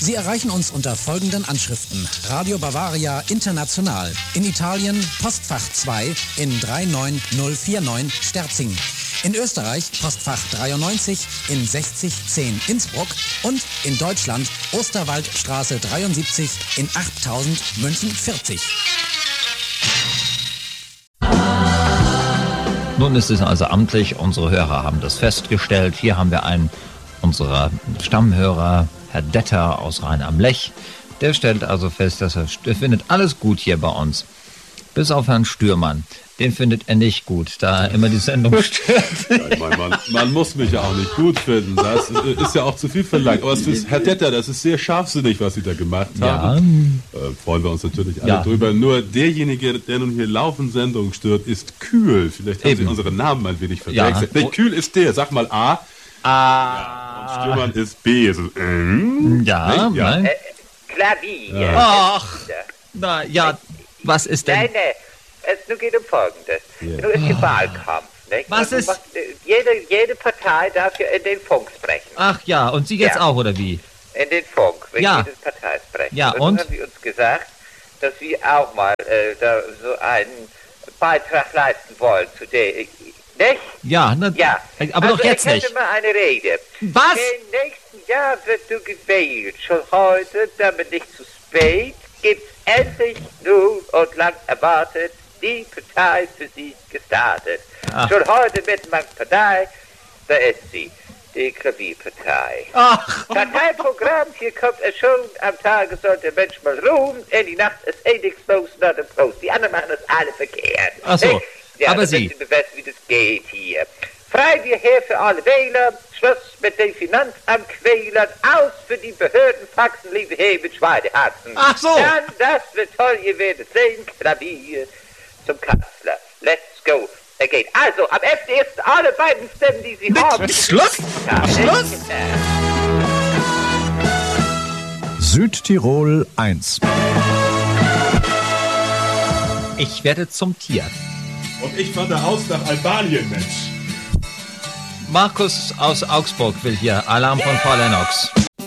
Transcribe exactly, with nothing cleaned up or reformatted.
Sie erreichen uns unter folgenden Anschriften. Radio Bavaria International. In Italien Postfach zwei in drei neun null vier neun Sterzing. In Österreich Postfach dreiundneunzig in sechzig zehn Innsbruck und in Deutschland Osterwaldstraße dreiundsiebzig in achttausend München vierzig. Nun ist es also amtlich, unsere Hörer haben das festgestellt. Hier haben wir einen unserer Stammhörer, Herr Detter aus Rhein am Lech. Der stellt also fest, dass er, er findet alles gut hier bei uns. Bis auf Herrn Stürmann. Den findet er nicht gut, da er immer die Sendung stört. Ja, ich meine, man, man muss mich ja auch nicht gut finden. Das ist ja auch zu viel verlangt. Aber es ist, Herr Detter, das ist sehr scharfsinnig, was Sie da gemacht haben. Ja. Äh, freuen wir uns natürlich alle ja. drüber. Nur derjenige, der nun hier laufend Sendung stört, ist Kühl. Vielleicht haben Eben. Sie unseren Namen ein wenig verwechselt. Ja. Nee, Kühl ist der. Sag mal A. A. Ja, und Stürmann ist B. Also, ähm, ja, nee? ja. Nein. Äh, Klavier. Ja. Ach, na ja, was ist denn? Nein, nein. Es nur geht um Folgendes. Yeah. Nur ist der Wahlkampf. Nicht? Was also ist? Macht, jede, jede Partei darf ja in den Funk sprechen. Ach ja, und Sie jetzt Ja. auch, oder wie? In den Funk, wenn Ja. jede Partei sprechen. Ja, und? und? Dann haben wir uns gesagt, dass wir auch mal äh, da so einen Beitrag leisten wollen zu der. Nicht? Ja, na, Ja. aber also doch jetzt ich nicht. hätte mal eine Rede. Was? Im nächsten Jahr wird du gewählt. Schon heute, damit nicht zu spät, gibt's endlich nun und lang erwartet die Partei für sie gestartet. Ach. Schon heute wird man Partei, da ist sie, die Klavierpartei. Ach, Parteiprogramm, hier kommt es schon, am Tage soll der Mensch mal ruhen, in die Nacht ist eh nichts los, not im Prost. Die anderen machen das alle verkehrt. Ach so, ja, aber das Sie. wissen wir wissen, wie das geht hier. Frei wir her für alle Wähler, Schluss mit den Finanzamtquälern, aus für die Behördenfaxen, liebe her mit Schweinehaxen. Ach so. Dann, das wird toll, ihr werdet sehen, Klavier zum Kanzler. Let's go. Er geht. Also, am elften ersten alle beiden Stimmen, die Sie haben. Schluss! Ja, Schluss! Südtirol eins. Ich werde zum Tier. Und ich fahre aus nach Albanien, Mensch. Markus aus Augsburg will hier Alarm von Frau Lennox.